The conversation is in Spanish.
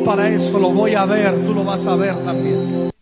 para eso, lo voy a ver, tú lo vas a ver también.